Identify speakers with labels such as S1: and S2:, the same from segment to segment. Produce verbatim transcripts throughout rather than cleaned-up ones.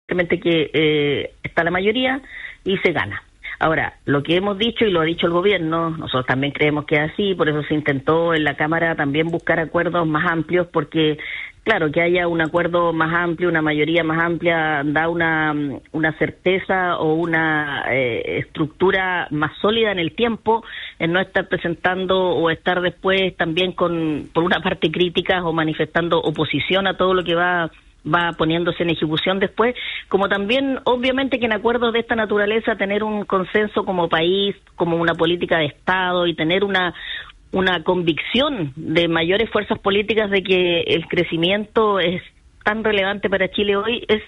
S1: evidentemente que eh, está la mayoría y se gana. Ahora, lo que hemos dicho, y lo ha dicho el gobierno, nosotros también creemos que es así, por eso se intentó en la Cámara también buscar acuerdos más amplios, porque, claro, que haya un acuerdo más amplio, una mayoría más amplia, da una, una certeza o una eh, estructura más sólida en el tiempo, en no estar presentando o estar después también con, por una parte, críticas o manifestando oposición a todo lo que va va poniéndose en ejecución después, como también obviamente que en acuerdos de esta naturaleza tener un consenso como país, como una política de Estado y tener una una convicción de mayores fuerzas políticas de que el crecimiento es tan relevante para Chile hoy, es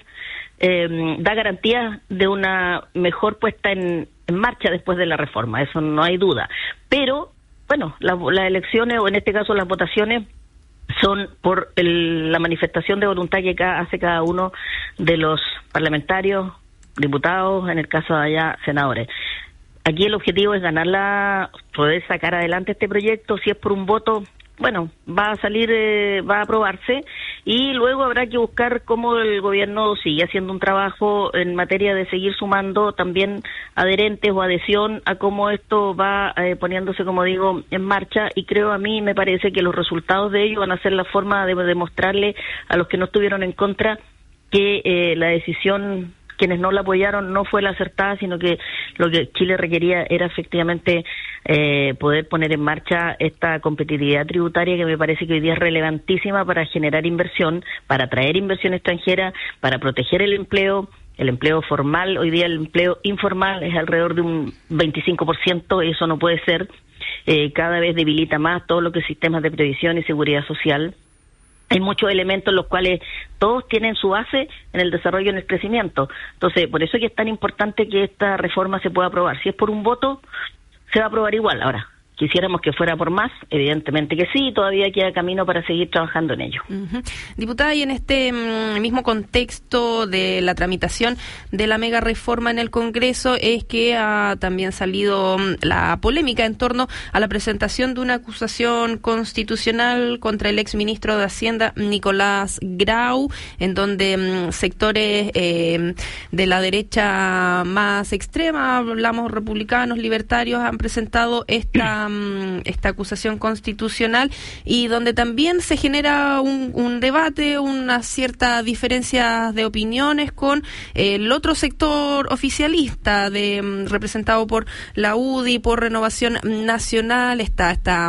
S1: eh, da garantías de una mejor puesta en, en marcha después de la reforma, eso no hay duda. Pero, bueno, la, las elecciones, o en este caso las votaciones, son por el, la manifestación de voluntad que ca, hace cada uno de los parlamentarios, diputados, en el caso de allá, senadores. Aquí el objetivo es ganarla, poder sacar adelante este proyecto. Si es por un voto, bueno, va a salir, eh, va a aprobarse, y luego habrá que buscar cómo el gobierno sigue haciendo un trabajo en materia de seguir sumando también adherentes o adhesión a cómo esto va eh, poniéndose, como digo, en marcha, y creo, a mí me parece que los resultados de ello van a ser la forma de demostrarle a los que no estuvieron en contra que eh, la decisión, quienes no la apoyaron, no fue la acertada, sino que lo que Chile requería era efectivamente eh, poder poner en marcha esta competitividad tributaria, que me parece que hoy día es relevantísima para generar inversión, para atraer inversión extranjera, para proteger el empleo, el empleo formal. Hoy día el empleo informal es alrededor de un veinticinco por ciento, eso no puede ser, eh, cada vez debilita más todo lo que es sistemas de previsión y seguridad social. Hay muchos elementos en los cuales todos tienen su base en el desarrollo y en el crecimiento. Entonces, por eso es que es tan importante que esta reforma se pueda aprobar. Si es por un voto, se va a aprobar igual. Ahora, quisiéramos que fuera por más, evidentemente que sí, todavía queda camino para seguir trabajando en ello.
S2: Uh-huh. Diputada, y en este mm, mismo contexto de la tramitación de la mega reforma en el Congreso, es que ha también salido mm, la polémica en torno a la presentación de una acusación constitucional contra el exministro de Hacienda, Nicolás Grau, en donde mm, sectores eh, de la derecha más extrema, hablamos republicanos, libertarios, han presentado esta esta acusación constitucional, y donde también se genera un, un debate, una cierta diferencia de opiniones con el otro sector oficialista, de representado por la U D I, por Renovación Nacional. Está esta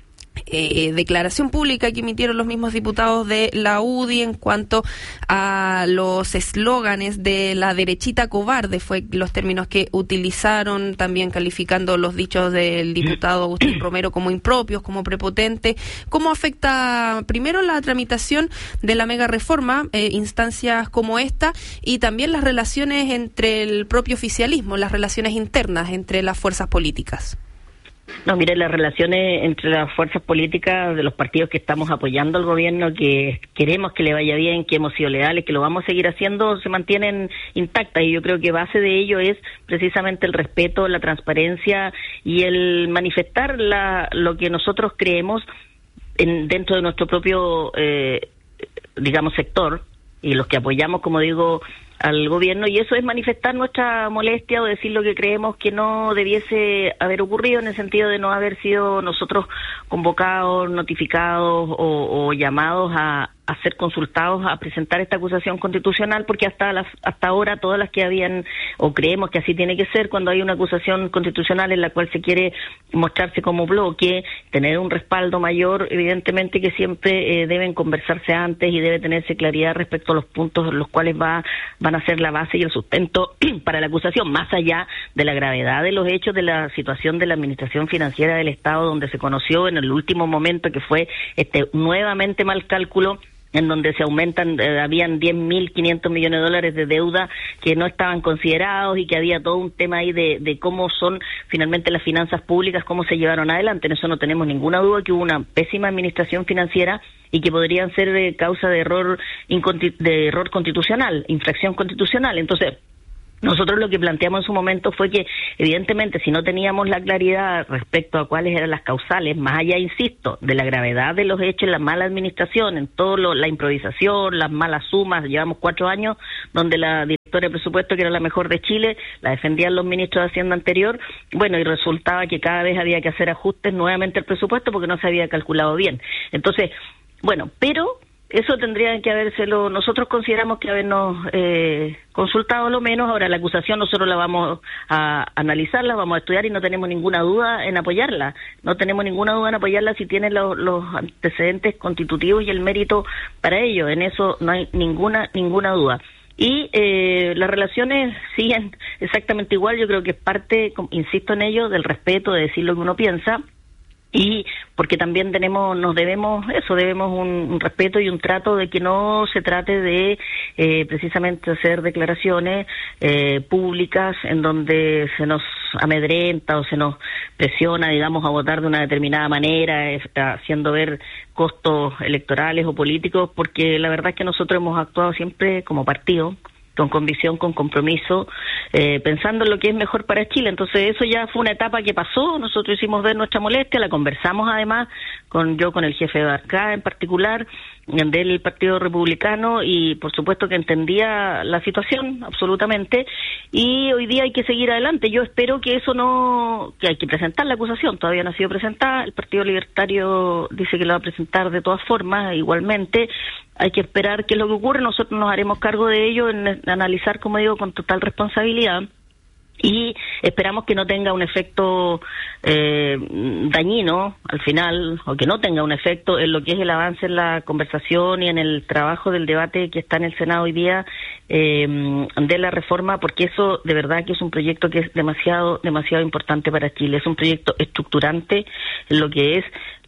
S2: Eh, declaración pública que emitieron los mismos diputados de la U D I en cuanto a los eslóganes de la derechita cobarde, fue los términos que utilizaron, también calificando los dichos del diputado Agustín Romero como impropios, como prepotentes. ¿Cómo afecta primero la tramitación de la mega reforma, eh, instancias como esta, y también las relaciones entre el propio oficialismo, las relaciones internas entre las fuerzas políticas?
S1: No, mire, las relaciones entre las fuerzas políticas de los partidos que estamos apoyando al gobierno, que queremos que le vaya bien, que hemos sido leales, que lo vamos a seguir haciendo, se mantienen intactas, y yo creo que base de ello es precisamente el respeto, la transparencia y el manifestar la, lo que nosotros creemos en, dentro de nuestro propio, eh, digamos, sector, y los que apoyamos, como digo, al gobierno, y eso es manifestar nuestra molestia o decir lo que creemos que no debiese haber ocurrido, en el sentido de no haber sido nosotros convocados, notificados o, o llamados a, a ser consultados a presentar esta acusación constitucional, porque hasta las, hasta ahora todas las que habían, o creemos que así tiene que ser, cuando hay una acusación constitucional en la cual se quiere mostrarse como bloque, tener un respaldo mayor, evidentemente que siempre eh, deben conversarse antes y debe tenerse claridad respecto a los puntos en los cuales va van a ser la base y el sustento para la acusación, más allá de la gravedad de los hechos, de la situación de la administración financiera del Estado, donde se conoció en el último momento que fue este nuevamente mal cálculo, en donde se aumentan, eh, habían diez mil quinientos millones de dólares de deuda que no estaban considerados, y que había todo un tema ahí de, de cómo son finalmente las finanzas públicas, cómo se llevaron adelante. En eso no tenemos ninguna duda, que hubo una pésima administración financiera y que podrían ser de causa de error, de error constitucional, infracción constitucional. Entonces, Nosotros lo que planteamos en su momento fue que, evidentemente, si no teníamos la claridad respecto a cuáles eran las causales, más allá, insisto, de la gravedad de los hechos, la mala administración, en todo lo, la improvisación, las malas sumas, llevamos cuatro años donde la directora de presupuesto, que era la mejor de Chile, la defendían los ministros de Hacienda anterior, bueno, y resultaba que cada vez había que hacer ajustes nuevamente al presupuesto porque no se había calculado bien. Entonces, bueno, pero eso tendría que habérselo, nosotros consideramos que habernos eh, consultado lo menos. Ahora la acusación nosotros la vamos a analizar, la vamos a estudiar y no tenemos ninguna duda en apoyarla, no tenemos ninguna duda en apoyarla si tiene lo, los antecedentes constitutivos y el mérito para ello, en eso no hay ninguna ninguna duda. Y eh, las relaciones siguen exactamente igual, yo creo que es parte, insisto en ello, del respeto, de decir lo que uno piensa, y porque también tenemos, nos debemos eso, debemos un, un respeto y un trato de que no se trate de eh, precisamente hacer declaraciones eh, públicas en donde se nos amedrenta o se nos presiona, digamos, a votar de una determinada manera, eh, haciendo ver costos electorales o políticos, porque la verdad es que nosotros hemos actuado siempre como partido, con convicción, con compromiso, eh, pensando en lo que es mejor para Chile. Entonces eso ya fue una etapa que pasó, nosotros hicimos ver nuestra molestia, la conversamos además, con yo con el jefe de Barcá en particular, del Partido Republicano, y por supuesto que entendía la situación absolutamente, y hoy día hay que seguir adelante. Yo espero que eso no, que hay que presentar la acusación, todavía no ha sido presentada, el Partido Libertario dice que la va a presentar de todas formas, igualmente, hay que esperar qué es lo que ocurre, nosotros nos haremos cargo de ello, en analizar, como digo, con total responsabilidad, y esperamos que no tenga un efecto eh, dañino al final, o que no tenga un efecto en lo que es el avance en la conversación y en el trabajo del debate que está en el Senado hoy día eh, de la reforma, porque eso de verdad que es un proyecto que es demasiado demasiado importante para Chile, es un proyecto estructurante en lo que es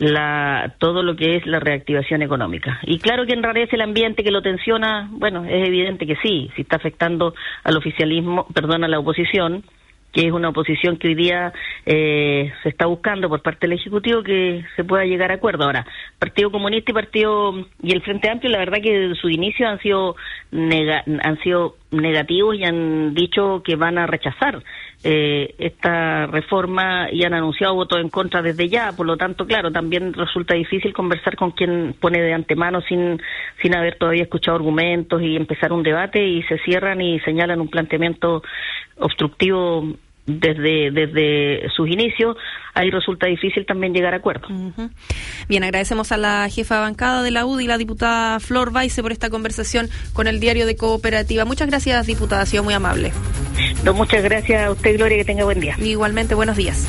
S1: la todo lo que es la reactivación económica. Y claro que enrarece el ambiente, que lo tensiona, bueno, es evidente que sí, si está afectando al oficialismo, perdón, a la oposición, que es una oposición que hoy día eh, se está buscando por parte del Ejecutivo que se pueda llegar a acuerdo. Ahora, Partido Comunista y Partido y el Frente Amplio, la verdad que desde su inicio han sido nega, han sido negativos y han dicho que van a rechazar eh, esta reforma y han anunciado votos en contra desde ya. Por lo tanto, claro, también resulta difícil conversar con quien pone de antemano sin sin haber todavía escuchado argumentos y empezar un debate, y se cierran y señalan un planteamiento obstructivo desde desde sus inicios. Ahí resulta difícil también llegar a acuerdo.
S2: Uh-huh. Bien, agradecemos a la jefa de bancada de la U D I, la diputada Flor Baise, por esta conversación con el Diario de Cooperativa. Muchas gracias, diputada, ha sido muy amable.
S1: No, muchas gracias a usted, Gloria, que tenga buen día.
S2: Igualmente, buenos días.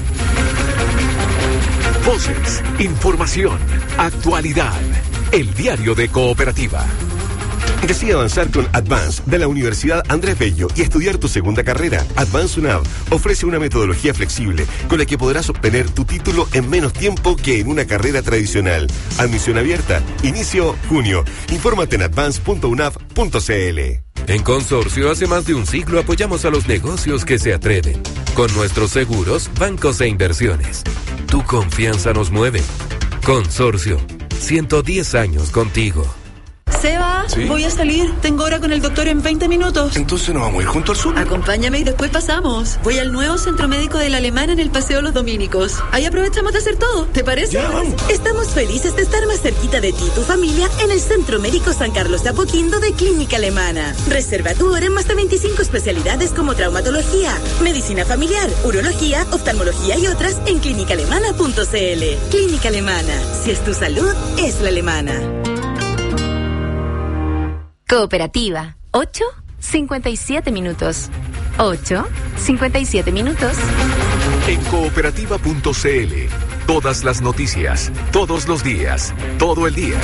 S3: Voces, información, actualidad. El Diario de Cooperativa. Decide avanzar con Advance de la Universidad Andrés Bello y estudiar tu segunda carrera. Advance UNAV ofrece una metodología flexible con la que podrás obtener tu título en menos tiempo que en una carrera tradicional. Admisión abierta. Inicio junio. Infórmate en advance punto unav punto c l.
S4: En Consorcio, hace más de un siglo apoyamos a los negocios que se atreven. Con nuestros seguros, bancos e inversiones. Tu confianza nos mueve. Consorcio, ciento diez años contigo.
S5: Seba, ¿sí? Voy a salir. Tengo hora con el doctor en veinte minutos.
S6: Entonces nos vamos a ir junto al sur.
S5: Acompáñame y después pasamos. Voy al nuevo centro médico del Alemán en el Paseo Los Dominicos. Ahí aprovechamos de hacer todo. ¿Te parece?
S6: Ya, vamos.
S7: Estamos felices de estar más cerquita de ti y tu familia en el Centro Médico San Carlos de Apoquindo de Clínica Alemana. Reserva tu hora en más de veinticinco especialidades como traumatología, medicina familiar, urología, oftalmología y otras en clínica alemana punto c l. Clínica Alemana. Si es tu salud, es la alemana.
S8: Cooperativa, ocho cincuenta y siete minutos. ocho cincuenta y siete minutos.
S3: En cooperativa punto c l. Todas las noticias, todos los días, todo el día.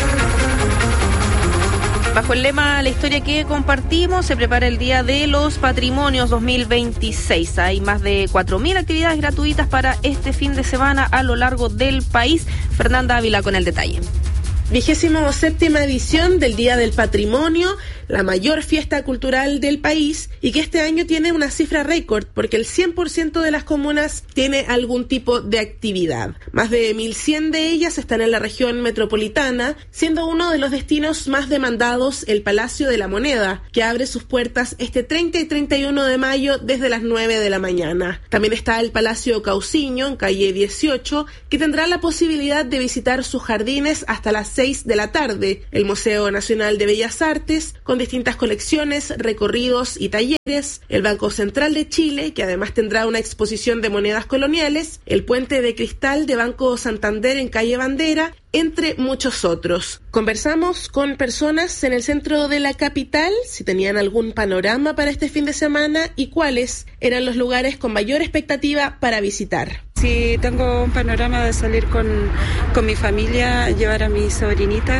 S2: Bajo el lema La historia que compartimos, se prepara el Día de los Patrimonios dos mil veintiséis. Hay más de cuatro mil actividades gratuitas para este fin de semana a lo largo del país. Fernanda Ávila con el detalle.
S9: Vigésimo séptima edición del Día del Patrimonio.
S6: la mayor fiesta cultural del país y que este año tiene una cifra récord porque el cien por ciento de las comunas tiene algún tipo de actividad. Más de mil cien de ellas están en la región metropolitana, siendo uno de los destinos más demandados el Palacio de la Moneda, que abre sus puertas este treinta y treinta y uno de mayo desde las nueve de la mañana. También está el Palacio Cauciño, en calle dieciocho, que tendrá la posibilidad de visitar sus jardines hasta las seis de la tarde. El Museo Nacional de Bellas Artes, con distintas colecciones, recorridos y talleres. El Banco Central de Chile, que además tendrá una exposición de monedas coloniales. El Puente de Cristal de Banco Santander en calle Bandera, entre muchos otros. Conversamos con personas en el centro de la capital si tenían algún panorama para este fin de semana y cuáles eran los lugares con mayor expectativa para visitar.
S9: Sí, tengo un panorama de salir con, con mi familia, llevar a mi sobrinita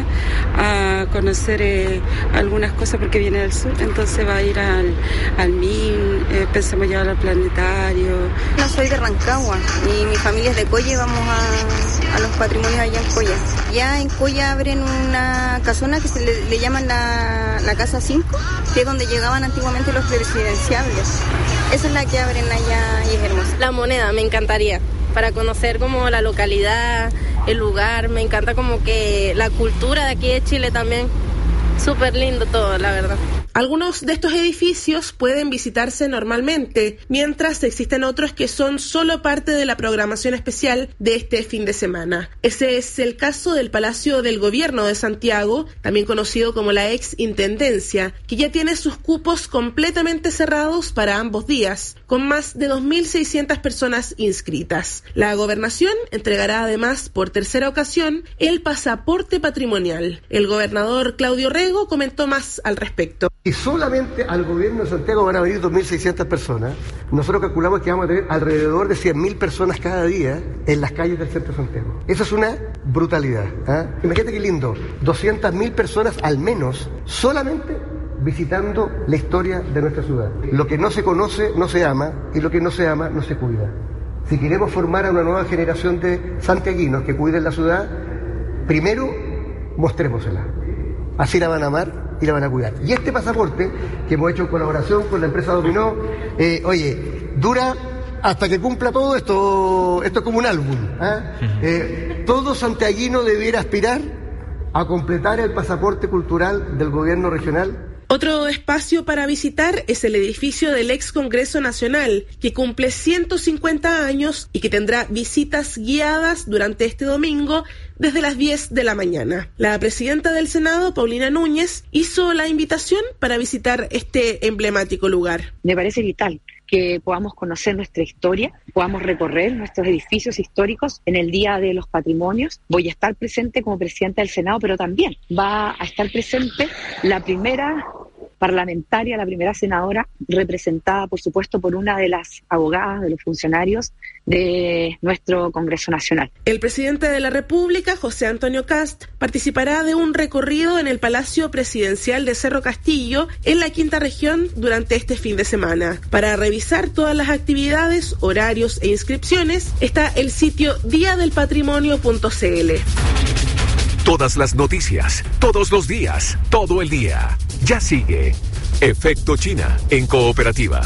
S9: a conocer eh, algunas cosas porque viene del sur, entonces va a ir al, al M I N, eh, pensamos llevar al planetario.
S10: No, soy de Rancagua y mi familia es de Coya y vamos a, a los patrimonios allá en Coya. Ya en Coya abren una casona que se le, le llaman la, la Casa cinco, que es donde llegaban antiguamente los presidenciables. Esa es la que abren allá y es hermosa.
S11: La Moneda, me encantaría, para conocer como la localidad, el lugar, me encanta como que la cultura de aquí de Chile también. Súper lindo todo, la verdad.
S6: Algunos de estos edificios pueden visitarse normalmente, mientras existen otros que son solo parte de la programación especial de este fin de semana. Ese es el caso del Palacio del Gobierno de Santiago, también conocido como la ex Intendencia, que ya tiene sus cupos completamente cerrados para ambos días, con más de dos mil seiscientas personas inscritas. La Gobernación entregará además por tercera ocasión el pasaporte patrimonial. El gobernador Claudio Rego comentó más al respecto.
S12: Y solamente al gobierno de Santiago van a venir dos mil seiscientas personas. Nosotros calculamos que vamos a tener alrededor de cien mil personas cada día en las calles del centro de Santiago. Eso es una brutalidad. ¿eh? Imagínate qué lindo, doscientas mil personas al menos solamente visitando la historia de nuestra ciudad. Lo que no se conoce no se ama y lo que no se ama no se cuida. Si queremos formar a una nueva generación de santiaguinos que cuiden la ciudad, primero mostrémosela. Así la van a amar y la van a cuidar. Y este pasaporte, que hemos hecho en colaboración con la empresa Dominó, eh, oye, dura hasta que cumpla todo esto. Esto es como un álbum. ¿eh? Eh, todo santiaguino debiera aspirar a completar el pasaporte cultural del gobierno regional.
S6: Otro espacio para visitar es el edificio del ex Congreso Nacional, que cumple ciento cincuenta años y que tendrá visitas guiadas durante este domingo desde las diez de la mañana. La presidenta del Senado, Paulina Núñez, hizo la invitación para visitar este emblemático lugar.
S13: Me parece vital que podamos conocer nuestra historia, podamos recorrer nuestros edificios históricos en el Día de los Patrimonios. Voy a estar presente como presidenta del Senado, pero también va a estar presente la primera parlamentaria, la primera senadora, representada, por supuesto, por una de las abogadas, de los funcionarios de nuestro Congreso Nacional.
S6: El presidente de la República, José Antonio Kast, participará de un recorrido en el Palacio Presidencial de Cerro Castillo, en la Quinta Región, durante este fin de semana. Para revisar todas las actividades, horarios e inscripciones, está el sitio día del patrimonio punto c l.
S3: Todas las noticias, todos los días, todo el día. Ya sigue Efecto China en Cooperativa.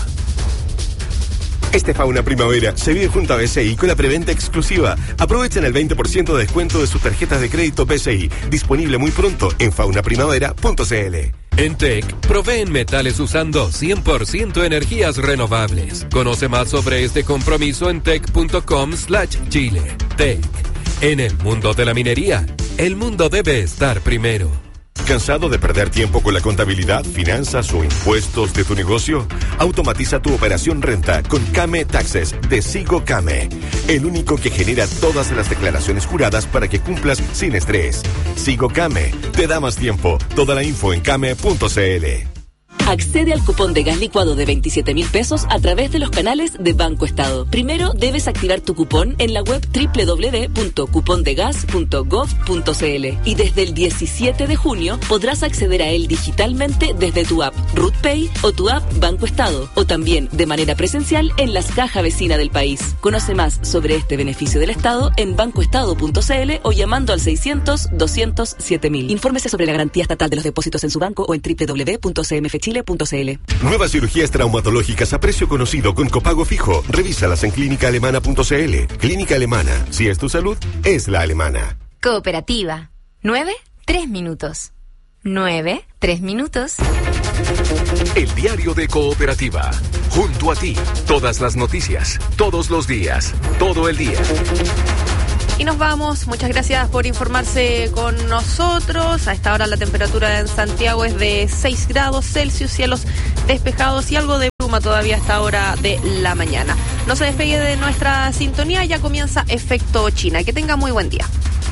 S3: Este Fauna Primavera se vive junto a B C I con la preventa exclusiva. Aprovechen el veinte por ciento de descuento de sus tarjetas de crédito B C I. Disponible muy pronto en fauna primavera punto c l.
S4: En T E C proveen metales usando cien por ciento energías renovables. Conoce más sobre este compromiso en tec punto com slash chile. T E C. En el mundo de la minería, el mundo debe estar primero.
S3: ¿Cansado de perder tiempo con la contabilidad, finanzas o impuestos de tu negocio? Automatiza tu operación renta con Came Taxes de Sigo Came, el único que genera todas las declaraciones juradas para que cumplas sin estrés. Sigo Came te da más tiempo. Toda la info en came punto c l.
S14: Accede al cupón de gas licuado de veintisiete mil pesos a través de los canales de Banco Estado. Primero debes activar tu cupón en la web doble u doble u doble u punto cupondegas punto gov punto c l y desde el diecisiete de junio podrás acceder a él digitalmente desde tu app RutPay o tu app Banco Estado, o también de manera presencial en las cajas vecinas del país. Conoce más sobre este beneficio del Estado en bancoestado punto c l o llamando al seiscientos, doscientos, siete mil. Infórmese sobre la garantía estatal de los depósitos en su banco o en doble u doble u doble u punto c m f chile punto c l.
S3: Nuevas cirugías traumatológicas a precio conocido con copago fijo. Revísalas en clínica alemana punto c l. Clínica Alemana. Si es tu salud, es la alemana.
S8: Cooperativa. nueve, tres minutos. nueve, tres minutos.
S3: El diario de Cooperativa. Junto a ti. Todas las noticias. Todos los días. Todo el día.
S2: Y nos vamos. Muchas gracias por informarse con nosotros. A esta hora la temperatura en Santiago es de seis grados Celsius, cielos despejados y algo de bruma todavía a esta hora de la mañana. No se despegue de nuestra sintonía, ya comienza Efecto China. Que tenga muy buen día.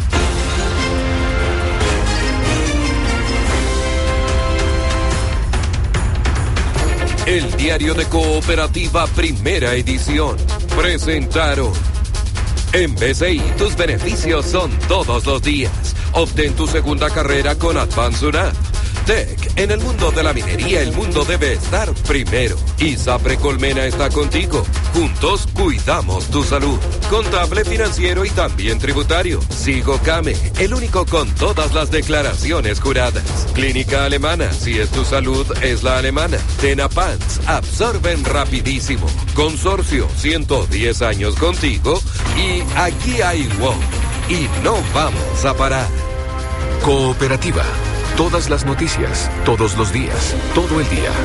S4: El diario de Cooperativa, primera edición. Presentaron. En B C I, tus beneficios son todos los días. Obtén tu segunda carrera con Advance U N A V. Tech, en el mundo de la minería, el mundo debe estar primero. ISAPRE Colmena está contigo. Juntos cuidamos tu salud. Contable, financiero y también tributario. Sigo Came, el único con todas las declaraciones juradas. Clínica Alemana, si es tu salud, es la alemana. Tenapans, absorben rapidísimo. Consorcio, ciento diez años contigo. Y aquí hay W O W. Y no vamos a parar.
S3: Cooperativa. Todas las noticias, todos los días, todo el día.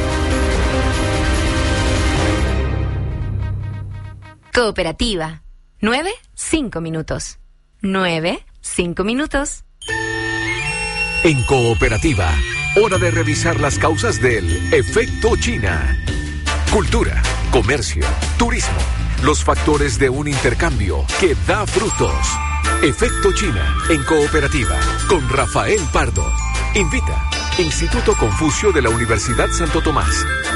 S8: Cooperativa. nueve, cinco minutos. nueve, cinco minutos.
S3: En Cooperativa, hora de revisar las causas del efecto China. Cultura, comercio, turismo, los factores de un intercambio que da frutos. Efecto China en Cooperativa con Rafael Pardo. Invita Instituto Confucio de la Universidad Santo Tomás.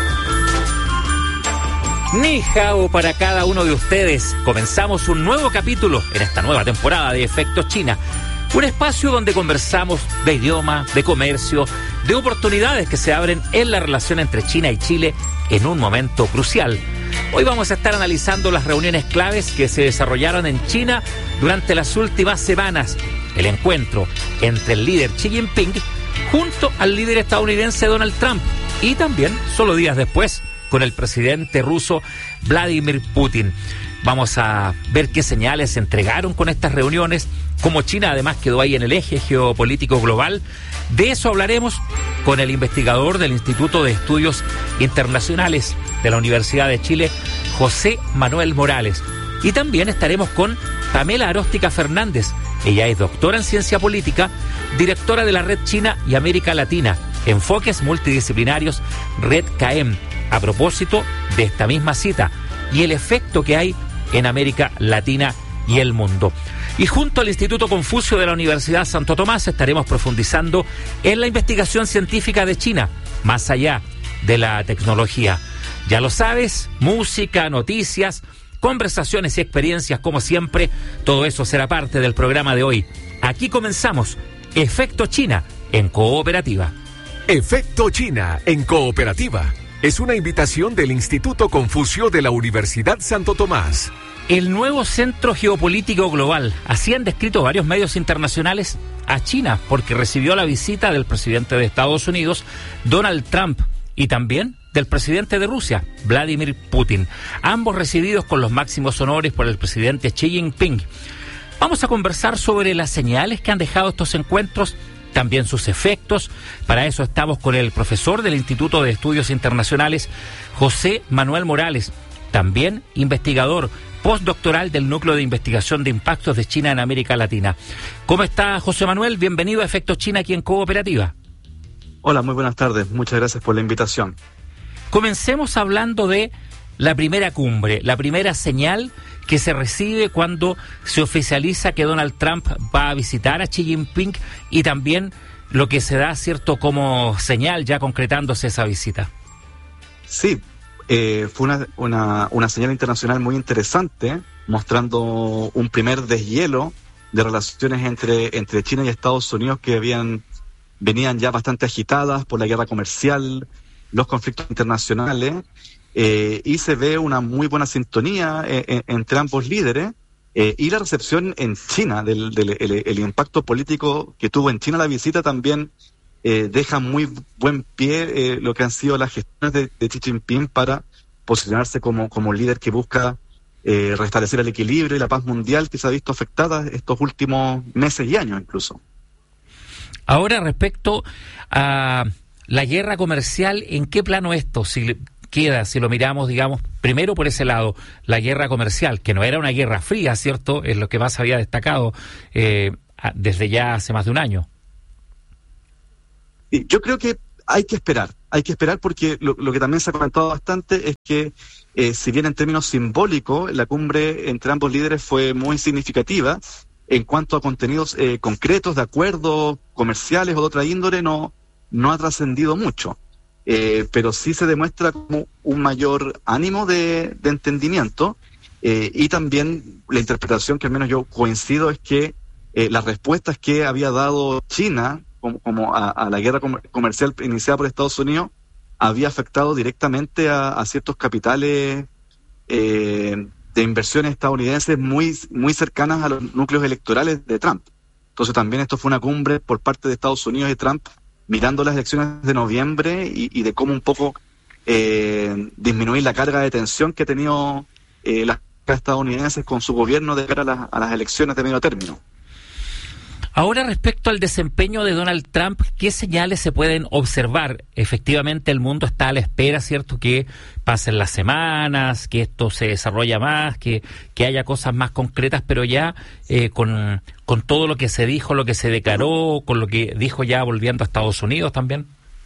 S15: Ni hao para cada uno de ustedes. Comenzamos un nuevo capítulo en esta nueva temporada de Efectos China. Un espacio donde conversamos de idioma, de comercio, de oportunidades que se abren en la relación entre China y Chile en un momento crucial. Hoy vamos a estar analizando las reuniones claves que se desarrollaron en China durante las últimas semanas. El encuentro entre el líder Xi Jinping junto al líder estadounidense Donald Trump y también, solo días después, con el presidente ruso Vladimir Putin. Vamos a ver qué señales se entregaron con estas reuniones, cómo China además quedó ahí en el eje geopolítico global. De eso hablaremos con el investigador del Instituto de Estudios Internacionales de la Universidad de Chile, José Manuel Morales. Y también estaremos con Pamela Aróstica Fernández. Ella es doctora en ciencia política, directora de la Red China y América Latina, Enfoques Multidisciplinarios, Red C A E M, a propósito de esta misma cita y el efecto que hay en América Latina y el mundo. Y junto al Instituto Confucio de la Universidad Santo Tomás estaremos profundizando en la investigación científica de China, más allá de la tecnología. Ya lo sabes, música, noticias, conversaciones y experiencias, como siempre, todo eso será parte del programa de hoy. Aquí comenzamos Efecto China en Cooperativa.
S3: Efecto China en Cooperativa es una invitación del Instituto Confucio de la Universidad Santo Tomás.
S15: El nuevo centro geopolítico global, así han descrito varios medios internacionales a China, porque recibió la visita del presidente de Estados Unidos, Donald Trump, y también del presidente de Rusia, Vladimir Putin, ambos recibidos con los máximos honores por el presidente Xi Jinping. Vamos a conversar sobre las señales que han dejado estos encuentros, también sus efectos. Para eso estamos con el profesor del Instituto de Estudios Internacionales, José Manuel Morales, también investigador postdoctoral del Núcleo de Investigación de Impactos de China en América Latina. ¿Cómo está, José Manuel? Bienvenido a Efectos China aquí en Cooperativa.
S16: Hola, muy buenas tardes. Muchas gracias por la invitación.
S15: Comencemos hablando de la primera cumbre, la primera señal que se recibe cuando se oficializa que Donald Trump va a visitar a Xi Jinping y también lo que se da, cierto, como señal ya concretándose esa visita.
S16: Sí, eh, fue una, una, una señal internacional muy interesante, mostrando un primer deshielo de relaciones entre, entre China y Estados Unidos que habían venían ya bastante agitadas por la guerra comercial, los conflictos internacionales, eh, y se ve una muy buena sintonía eh, eh, entre ambos líderes, eh, y la recepción en China, del, del el, el impacto político que tuvo en China la visita también eh, deja muy buen pie eh, lo que han sido las gestiones de, de Xi Jinping para posicionarse como, como líder que busca eh, restablecer el equilibrio y la paz mundial que se ha visto afectada estos últimos meses y años incluso.
S15: Ahora, respecto a la guerra comercial, ¿en qué plano esto si queda, si lo miramos, digamos, primero por ese lado, la guerra comercial, que no era una guerra fría, ¿cierto? Es lo que más había destacado eh, desde ya hace más de un año.
S16: Yo creo que hay que esperar, hay que esperar porque lo, lo que también se ha comentado bastante es que, eh, si bien en términos simbólicos, la cumbre entre ambos líderes fue muy significativa, en cuanto a contenidos eh, concretos de acuerdos comerciales o de otra índole, no, no ha trascendido mucho. Eh, pero sí se demuestra como un mayor ánimo de, de entendimiento, eh, y también la interpretación que al menos yo coincido es que eh, las respuestas que había dado China como, como a, a la guerra com- comercial iniciada por Estados Unidos había afectado directamente a, a ciertos capitales eh, de inversiones estadounidenses muy, muy cercanas a los núcleos electorales de Trump. Entonces también esto fue una cumbre por parte de Estados Unidos y Trump mirando las elecciones de noviembre y, y de cómo un poco eh, disminuir la carga de tensión que ha tenido eh, las estadounidenses con su gobierno de cara a las, a las elecciones de medio término.
S15: Ahora, respecto al desempeño de Donald Trump, ¿qué señales se pueden observar? Efectivamente, el mundo está a la espera, ¿cierto?, que pasen las semanas, que esto se desarrolla más, que, que haya cosas más concretas, pero ya eh, con, con todo lo que se dijo, lo que se declaró, con lo que dijo ya volviendo a Estados Unidos también.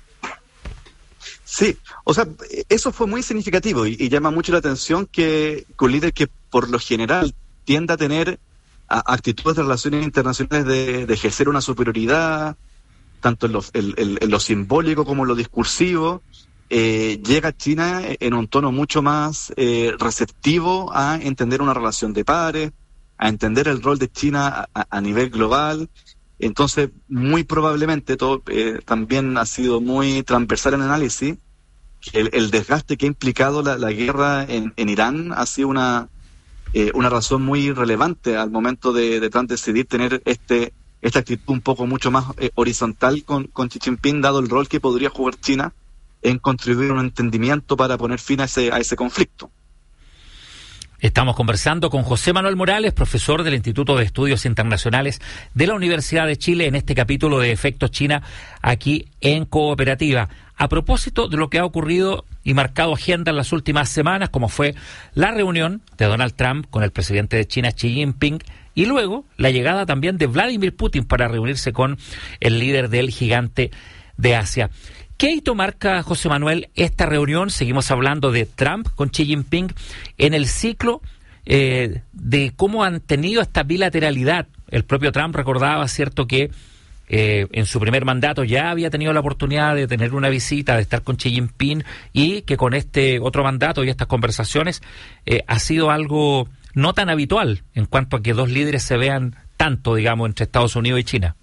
S16: Sí, o sea, eso fue muy significativo y, y llama mucho la atención que, que un líder que por lo general tiende a tener actitudes de relaciones internacionales de, de ejercer una superioridad, tanto en lo, en, en lo simbólico como en lo discursivo, eh, llega a China en un tono mucho más eh, receptivo a entender una relación de pares, a entender el rol de China a, a nivel global. Entonces, muy probablemente, todo eh, también ha sido muy transversal en el análisis, que el, el desgaste que ha implicado la, la guerra en, en Irán ha sido una Eh, una razón muy relevante al momento de, de Trump decidir tener este esta actitud un poco mucho más eh, horizontal con, con Xi Jinping, dado el rol que podría jugar China en contribuir a un entendimiento para poner fin a ese, a ese conflicto.
S15: Estamos conversando con José Manuel Morales, profesor del Instituto de Estudios Internacionales de la Universidad de Chile, en este capítulo de Efectos China, aquí en Cooperativa. A propósito de lo que ha ocurrido y marcado agenda en las últimas semanas, como fue la reunión de Donald Trump con el presidente de China, Xi Jinping, y luego la llegada también de Vladimir Putin para reunirse con el líder del gigante de Asia. ¿Qué hito marca, José Manuel, esta reunión? Seguimos hablando de Trump con Xi Jinping en el ciclo eh, de cómo han tenido esta bilateralidad. El propio Trump recordaba, cierto, que eh, en su primer mandato ya había tenido la oportunidad de tener una visita, de estar con Xi Jinping, y que con este otro mandato y estas conversaciones eh, ha sido algo no tan habitual en cuanto a que dos líderes se vean tanto, digamos, entre Estados Unidos y China.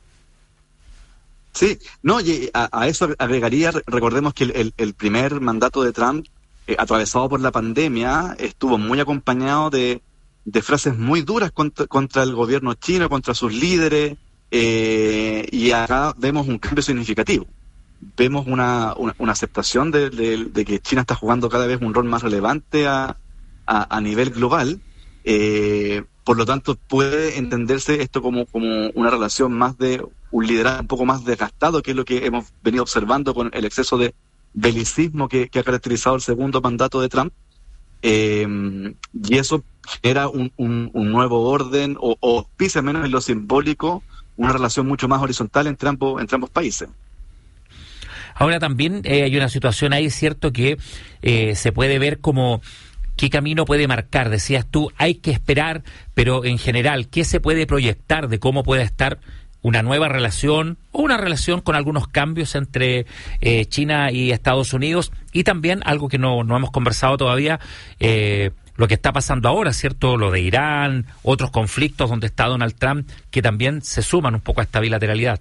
S16: Sí, no, y a, a eso agregaría, recordemos que el, el, el primer mandato de Trump, eh, atravesado por la pandemia, estuvo muy acompañado de, de frases muy duras contra, contra el gobierno chino, contra sus líderes, eh, y acá vemos un cambio significativo. Vemos una, una, una aceptación de, de, de que China está jugando cada vez un rol más relevante a, a, a nivel global. Eh, por lo tanto, puede entenderse esto como, como una relación más de un liderazgo un poco más desgastado, que es lo que hemos venido observando con el exceso de belicismo que, que ha caracterizado el segundo mandato de Trump. Eh, y eso genera un, un, un nuevo orden, o, o pisa menos en lo simbólico, una relación mucho más horizontal entre ambos, entre ambos países.
S15: Ahora también eh, hay una situación ahí, cierto, que eh, se puede ver como qué camino puede marcar. Decías tú, hay que esperar, pero en general, ¿qué se puede proyectar de cómo puede estar una nueva relación o una relación con algunos cambios entre eh, China y Estados Unidos, y también algo que no, no hemos conversado todavía, eh, lo que está pasando ahora, ¿cierto? Lo de Irán, otros conflictos donde está Donald Trump, que también se suman un poco a esta bilateralidad.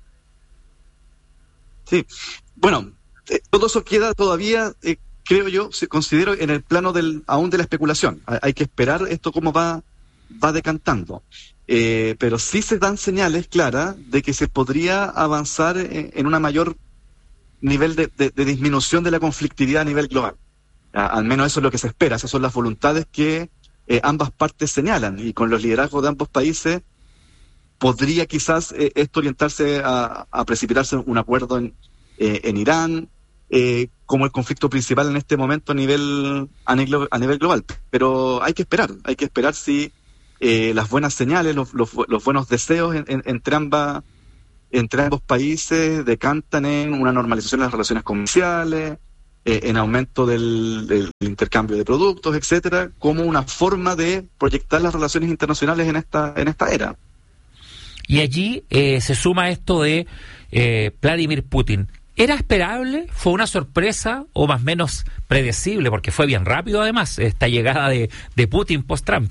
S16: Sí, bueno, eh, todo eso queda todavía, eh, creo yo, se considero en el plano del aún de la especulación. Hay, hay que esperar esto cómo va, va decantando. Eh, pero sí se dan señales claras de que se podría avanzar en, en una mayor nivel de, de, de disminución de la conflictividad a nivel global. A, al menos eso es lo que se espera, esas son las voluntades que eh, ambas partes señalan, y con los liderazgos de ambos países podría quizás eh, esto orientarse a, a precipitarse un acuerdo en, eh, en Irán, eh, como el conflicto principal en este momento a nivel, a nivel, a nivel global. Pero hay que esperar, hay que esperar si eh, las buenas señales, los, los, los buenos deseos en, en, entre ambas, entre ambos países decantan en una normalización de las relaciones comerciales, eh, en aumento del, del intercambio de productos, etcétera, como una forma de proyectar las relaciones internacionales en esta, en esta era.
S15: Y allí eh, se suma esto de eh, Vladimir Putin. ¿Era esperable? ¿Fue una sorpresa o más o menos predecible? Porque fue bien rápido además esta llegada de, de Putin post-Trump.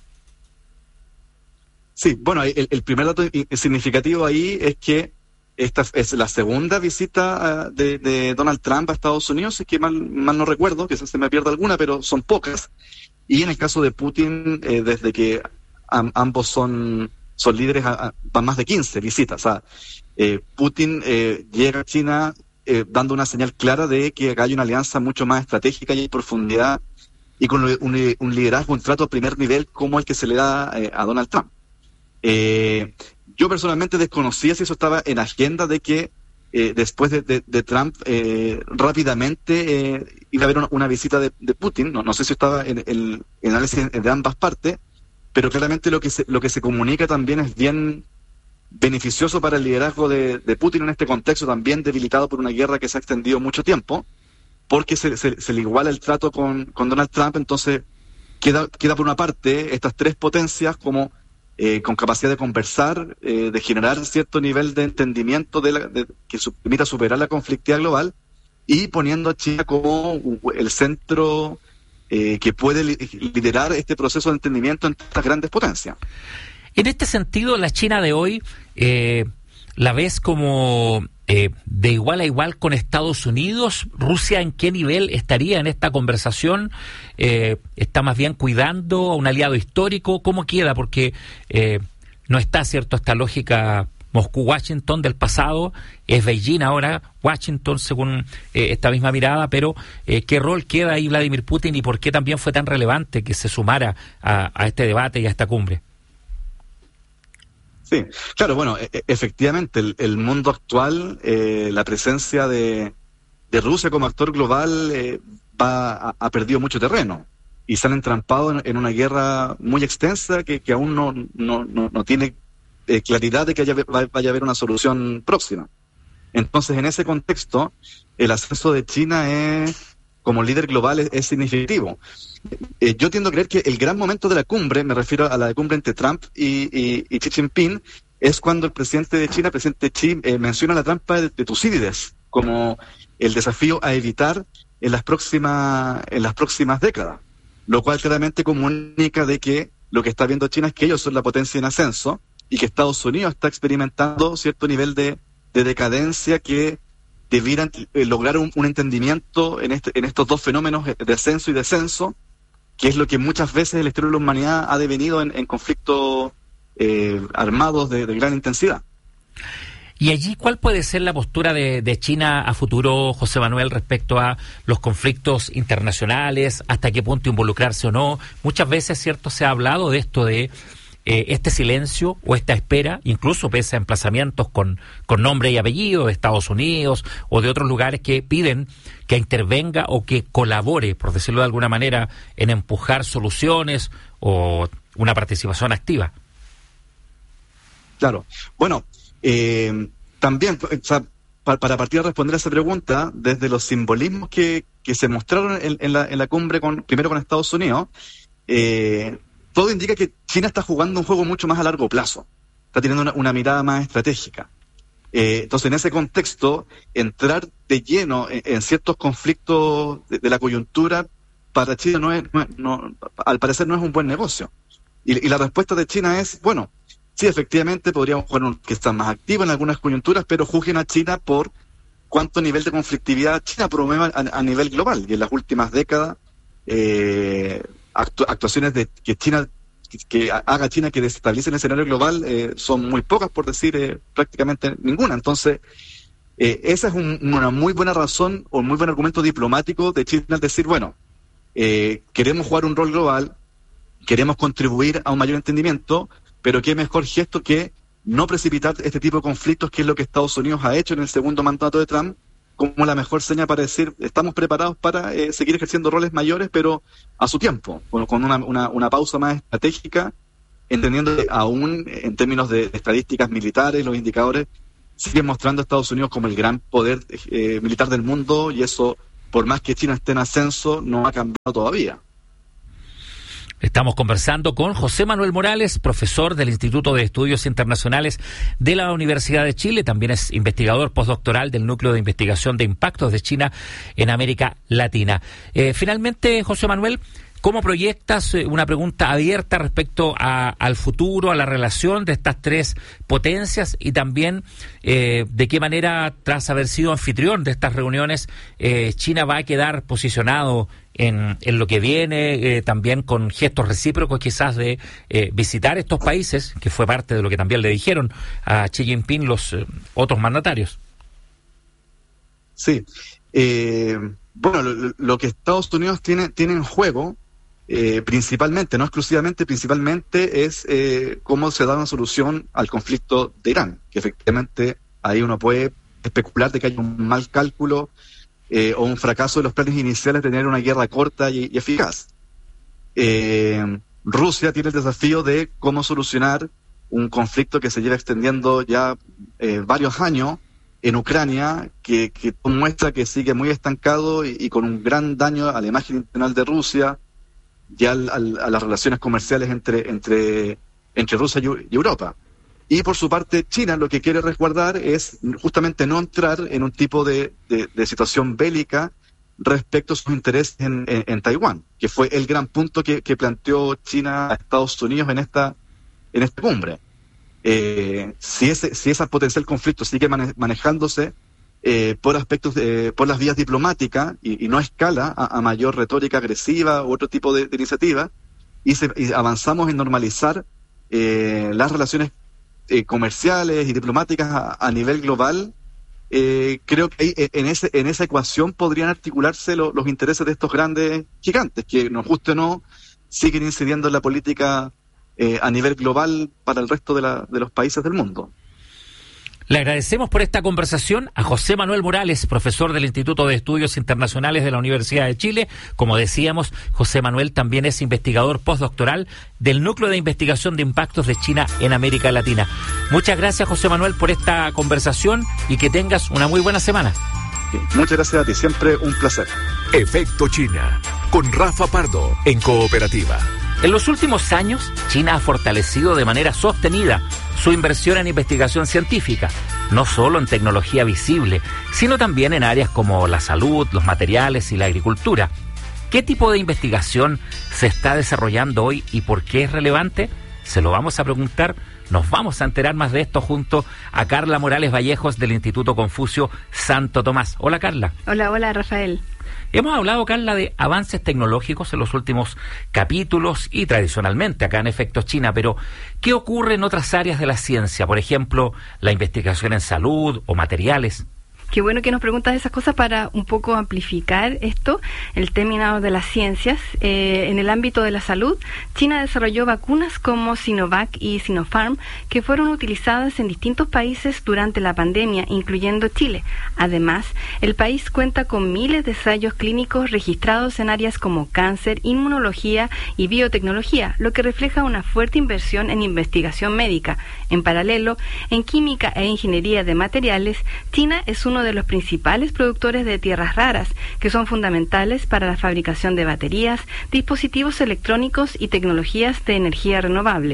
S16: Sí, bueno, el, el primer dato significativo ahí es que esta es la segunda visita uh, de, de Donald Trump a Estados Unidos, es que mal, mal no recuerdo, quizás se me pierda alguna, pero son pocas. Y en el caso de Putin, eh, desde que am, ambos son, son líderes, a, a, van más de quince visitas. O sea, eh, Putin eh, llega a China eh, dando una señal clara de que acá hay una alianza mucho más estratégica y en profundidad, y con un, un liderazgo, un trato a primer nivel como el que se le da eh, a Donald Trump. Eh, yo personalmente desconocía si eso estaba en agenda de que eh, después de, de, de Trump eh, rápidamente eh, iba a haber una, una visita de, de Putin. No, no sé si estaba en el análisis de ambas partes, pero claramente lo que se, lo que se comunica también es bien beneficioso para el liderazgo de, de Putin en este contexto también debilitado por una guerra que se ha extendido mucho tiempo, porque se, se, se le iguala el trato con, con Donald Trump. Entonces queda, queda por una parte estas tres potencias como Eh, con capacidad de conversar, eh, de generar cierto nivel de entendimiento de la, de, que su, permita superar la conflictividad global, y poniendo a China como el centro eh, que puede li liderar este proceso de entendimiento entre estas grandes potencias.
S15: En este sentido, la China de hoy, eh, ¿la ves como eh, de igual a igual con Estados Unidos? ¿Rusia en qué nivel estaría en esta conversación? Eh, ¿Está más bien cuidando a un aliado histórico? ¿Cómo queda? Porque eh, no está, ¿cierto?, esta lógica Moscú-Washington del pasado, es Beijing ahora, Washington, según eh, esta misma mirada, pero eh, ¿qué rol queda ahí Vladimir Putin y por qué también fue tan relevante que se sumara a, a este debate y a esta cumbre?
S16: Sí, claro, bueno, e efectivamente, el, el mundo actual, eh, la presencia de, de Rusia como actor global eh, va, ha, ha perdido mucho terreno y se han entrampado en, en una guerra muy extensa que, que aún no, no, no, no tiene eh, claridad de que haya, vaya a haber una solución próxima. Entonces, en ese contexto, el ascenso de China es, como líder global es, es significativo. Eh, yo tiendo a creer que el gran momento de la cumbre, me refiero a la cumbre entre Trump y, y, y Xi Jinping, es cuando el presidente de China, el presidente Xi, eh, menciona la trampa de, de Tucídides como el desafío a evitar en las próximas en las próximas décadas, lo cual claramente comunica de que lo que está viendo China es que ellos son la potencia en ascenso y que Estados Unidos está experimentando cierto nivel de, de decadencia que debieran eh, lograr un, un entendimiento en, este, en estos dos fenómenos de ascenso y descenso, que es lo que muchas veces la historia de la humanidad ha devenido en, en conflictos eh, armados de, de gran intensidad.
S15: Y allí, ¿cuál puede ser la postura de, de China a futuro, José Manuel, respecto a los conflictos internacionales? ¿Hasta qué punto involucrarse o no? Muchas veces, cierto, se ha hablado de esto de eh, este silencio o esta espera, incluso pese a emplazamientos con, con nombre y apellido de Estados Unidos o de otros lugares que piden que intervenga o que colabore, por decirlo de alguna manera, en empujar soluciones o una participación activa.
S16: Claro. Bueno, eh, también, o sea, para, para partir a responder a esa pregunta, desde los simbolismos que, que se mostraron en, en, la, en la cumbre, con, primero con Estados Unidos, eh, todo indica que China está jugando un juego mucho más a largo plazo. está teniendo una, una mirada más estratégica. Eh, entonces, en ese contexto, entrar de lleno en, en ciertos conflictos de, de la coyuntura para China no es, no, no, al parecer no es un buen negocio. Y, y la respuesta de China es, bueno, sí, efectivamente podríamos jugar un que está más activo en algunas coyunturas, pero juzguen a China por cuánto nivel de conflictividad China promueve a, a nivel global. Y en las últimas décadas, eh, actu, actuaciones de que China que, que haga China que desestabilice el escenario global eh, son muy pocas, por decir eh, prácticamente ninguna. Entonces, eh, esa es un, una muy buena razón o un muy buen argumento diplomático de China al decir, bueno, eh, queremos jugar un rol global, queremos contribuir a un mayor entendimiento, pero qué mejor gesto que no precipitar este tipo de conflictos, que es lo que Estados Unidos ha hecho en el segundo mandato de Trump, como la mejor seña para decir, estamos preparados para eh, seguir ejerciendo roles mayores, pero a su tiempo, con, con una, una, una pausa más estratégica, entendiendo que aún en términos de estadísticas militares, los indicadores siguen mostrando a Estados Unidos como el gran poder eh, militar del mundo, y eso, por más que China esté en ascenso, no ha cambiado todavía.
S15: Estamos conversando con José Manuel Morales, profesor del Instituto de Estudios Internacionales de la Universidad de Chile. También es investigador postdoctoral del Núcleo de Investigación de Impactos de China en América Latina. Eh, finalmente, José Manuel, ¿cómo proyectas, una pregunta abierta respecto a, al futuro, a la relación de estas tres potencias, y también eh, de qué manera, tras haber sido anfitrión de estas reuniones, eh, China va a quedar posicionado en, en lo que viene, eh, también con gestos recíprocos quizás de eh, visitar estos países, que fue parte de lo que también le dijeron a Xi Jinping los eh, otros mandatarios?
S16: Sí. Eh, bueno, lo, lo que Estados Unidos tiene, tiene en juego, Eh, principalmente, no exclusivamente, principalmente es eh, cómo se da una solución al conflicto de Irán, que efectivamente ahí uno puede especular de que hay un mal cálculo eh, o un fracaso de los planes iniciales de tener una guerra corta y, y eficaz. Eh, Rusia tiene el desafío de cómo solucionar un conflicto que se lleva extendiendo ya eh, varios años en Ucrania, que, que muestra que sigue muy estancado y, y con un gran daño a la imagen internacional de Rusia, ya al, al, a las relaciones comerciales entre entre entre Rusia y, y Europa. Y por su parte, China lo que quiere resguardar es justamente no entrar en un tipo de, de, de situación bélica respecto a sus intereses en, en, en Taiwán, que fue el gran punto que, que planteó China a Estados Unidos en esta en esta cumbre. Eh, si ese si ese potencial conflicto sigue mane, manejándose Eh, por aspectos, de, por las vías diplomáticas y, y no escala a, a mayor retórica agresiva u otro tipo de, de iniciativa, y, se, y avanzamos en normalizar eh, las relaciones eh, comerciales y diplomáticas a, a nivel global, eh, creo que ahí, en, ese, en esa ecuación podrían articularse lo, los intereses de estos grandes gigantes, que nos guste o no, siguen incidiendo en la política eh, a nivel global para el resto de, la, de los países del mundo.
S15: Le agradecemos por esta conversación a José Manuel Morales, profesor del Instituto de Estudios Internacionales de la Universidad de Chile. Como decíamos, José Manuel también es investigador postdoctoral del Núcleo de Investigación de Impactos de China en América Latina. Muchas gracias, José Manuel, por esta conversación, y que tengas una muy buena semana.
S16: Muchas gracias a ti, siempre un placer.
S3: Efecto China, con Rafa Pardo, en Cooperativa.
S15: En los últimos años, China ha fortalecido de manera sostenida su inversión en investigación científica, no solo en tecnología visible, sino también en áreas como la salud, los materiales y la agricultura. ¿Qué tipo de investigación se está desarrollando hoy y por qué es relevante? Se lo vamos a preguntar. Nos vamos a enterar más de esto junto a Carla Morales Vallejos del Instituto Confucio Santo Tomás. Hola, Carla.
S17: Hola, hola, Rafael.
S15: Hemos hablado, Carla, de avances tecnológicos en los últimos capítulos y tradicionalmente acá en Efectos China, pero ¿qué ocurre en otras áreas de la ciencia? Por ejemplo, la investigación en salud o materiales.
S17: Qué bueno que nos preguntas esas cosas para un poco amplificar esto, el término de las ciencias. Eh, en el ámbito de la salud, China desarrolló vacunas como Sinovac y Sinopharm, que fueron utilizadas en distintos países durante la pandemia, incluyendo Chile. Además, el país cuenta con miles de ensayos clínicos registrados en áreas como cáncer, inmunología y biotecnología, lo que refleja una fuerte inversión en investigación médica. En paralelo, en química e ingeniería de materiales, China es uno de los principales productores de tierras raras, que son fundamentales para la fabricación de baterías, dispositivos electrónicos y tecnologías de energía renovable.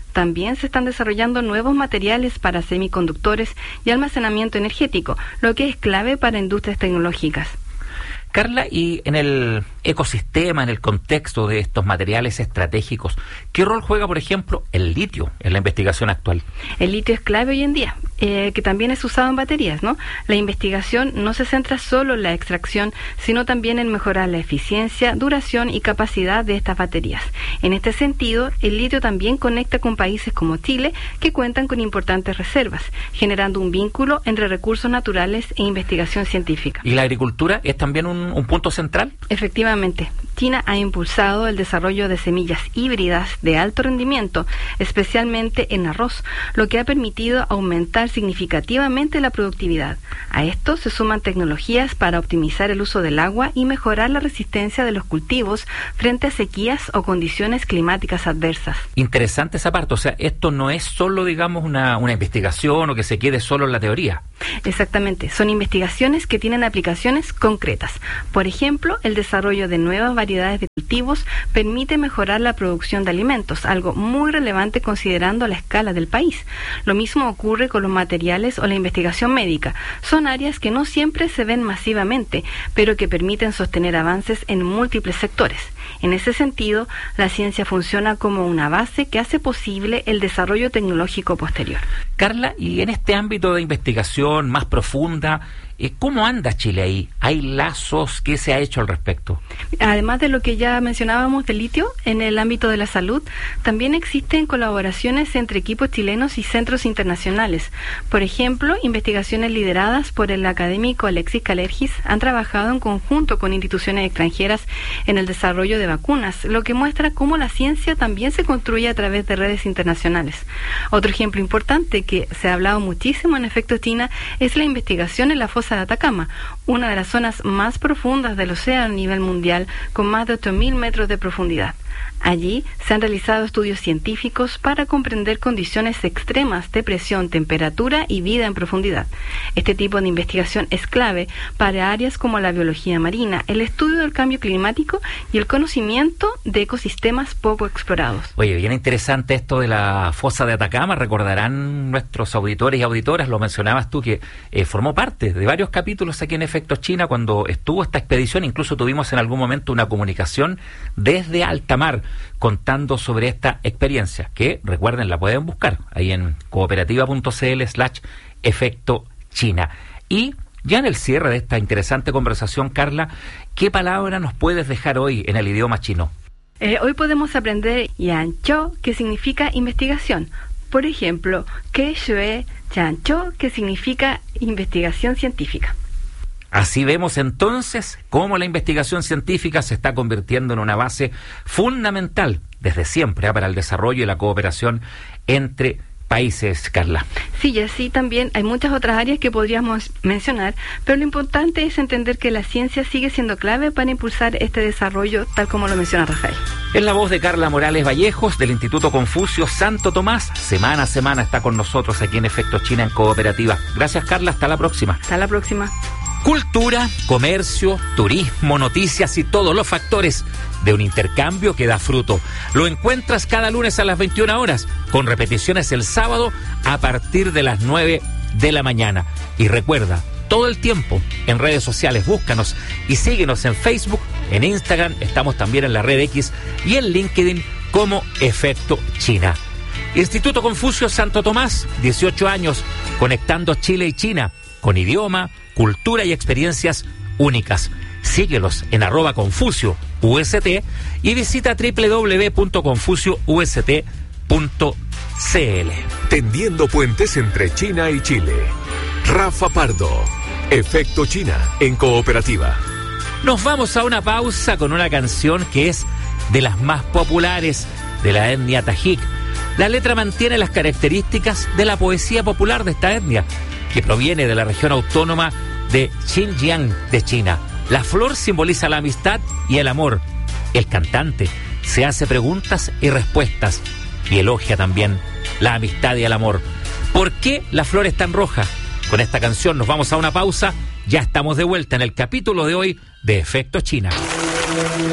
S17: También se están desarrollando nuevos materiales para semiconductores y almacenamiento energético, lo que es clave para industrias tecnológicas.
S15: Carla, y en el ecosistema, en el contexto de estos materiales estratégicos, ¿qué rol juega, por ejemplo, el litio en la investigación actual?
S17: El litio es clave hoy en día, eh, que también es usado en baterías, ¿no? La investigación no se centra solo en la extracción, sino también en mejorar la eficiencia, duración y capacidad de estas baterías. En este sentido, el litio también conecta con países como Chile, que cuentan con importantes reservas, generando un vínculo entre recursos naturales e investigación científica.
S15: ¿Y la agricultura es también un un punto central?
S17: Efectivamente, China ha impulsado el desarrollo de semillas híbridas de alto rendimiento, especialmente en arroz, lo que ha permitido aumentar significativamente la productividad. A esto se suman tecnologías para optimizar el uso del agua y mejorar la resistencia de los cultivos frente a sequías o condiciones climáticas adversas.
S15: Interesante esa parte, o sea, esto no es solo, digamos, una, una investigación o que se quede solo en la teoría.
S17: Exactamente, son investigaciones que tienen aplicaciones concretas. Por ejemplo, el desarrollo de nuevas variedades de cultivos permite mejorar la producción de alimentos, algo muy relevante considerando la escala del país. Lo mismo ocurre con los materiales o la investigación médica. Son áreas que no siempre se ven masivamente, pero que permiten sostener avances en múltiples sectores. En ese sentido, la ciencia funciona como una base que hace posible el desarrollo tecnológico posterior.
S15: Carla, y en este ámbito de investigación más profunda, ¿cómo anda Chile ahí? ¿Hay lazos? ¿Qué se ha hecho al respecto?
S17: Además de lo que ya mencionábamos del litio, en el ámbito de la salud, también existen colaboraciones entre equipos chilenos y centros internacionales. Por ejemplo, investigaciones lideradas por el académico Alexis Kalergis han trabajado en conjunto con instituciones extranjeras en el desarrollo de vacunas, lo que muestra cómo la ciencia también se construye a través de redes internacionales. Otro ejemplo importante que se ha hablado muchísimo en Efecto China es la investigación en la fosa de Atacama, una de las zonas más profundas del océano a nivel mundial, con más de ocho mil metros de profundidad. Allí se han realizado estudios científicos para comprender condiciones extremas de presión, temperatura y vida en profundidad. Este tipo de investigación es clave para áreas como la biología marina, el estudio del cambio climático y el conocimiento de ecosistemas poco explorados.
S15: Oye, bien interesante esto de la fosa de Atacama. Recordarán nuestros auditores y auditoras, lo mencionabas tú, que eh, formó parte de varios capítulos aquí en Efectos China cuando estuvo esta expedición. Incluso tuvimos en algún momento una comunicación desde alta mar contando sobre esta experiencia, que recuerden, la pueden buscar ahí en cooperativa.cl slash efecto China. Y ya en el cierre de esta interesante conversación, Carla, ¿qué palabra nos puedes dejar hoy en el idioma chino?
S17: Eh, hoy podemos aprender Yancho, que significa investigación. Por ejemplo, que shue Yancho, que significa investigación científica.
S15: Así vemos entonces cómo la investigación científica se está convirtiendo en una base fundamental desde siempre ¿eh? para el desarrollo y la cooperación entre países, Carla.
S17: Sí, y así también hay muchas otras áreas que podríamos mencionar, pero lo importante es entender que la ciencia sigue siendo clave para impulsar este desarrollo, tal como lo menciona Rafael.
S15: Es la voz de Carla Morales Vallejos, del Instituto Confucio Santo Tomás. Semana a semana está con nosotros aquí en Efectos China en Cooperativa. Gracias, Carla. Hasta la próxima.
S17: Hasta la próxima.
S15: Cultura, comercio, turismo, noticias y todos los factores de un intercambio que da fruto. Lo encuentras cada lunes a las veintiuna horas, con repeticiones el sábado a partir de las nueve de la mañana. Y recuerda, todo el tiempo en redes sociales, búscanos y síguenos en Facebook, en Instagram, estamos también en la red X y en LinkedIn como Efecto China. Instituto Confucio Santo Tomás, dieciocho años, conectando Chile y China con idioma, cultura y experiencias únicas. Síguelos en arroba Confucio U S T y visita doble u doble u doble u punto confucio u s t punto c l.
S3: Tendiendo puentes entre China y Chile. Rafa Pardo, Efecto China en Cooperativa.
S15: Nos vamos a una pausa con una canción que es de las más populares de la etnia Tajik. La letra mantiene las características de la poesía popular de esta etnia, que proviene de la región autónoma de Xinjiang de China. La flor simboliza la amistad y el amor. El cantante se hace preguntas y respuestas y elogia también la amistad y el amor. ¿Por qué la flor es tan roja? Con esta canción nos vamos a una pausa. Ya estamos de vuelta en el capítulo de hoy de Efecto China.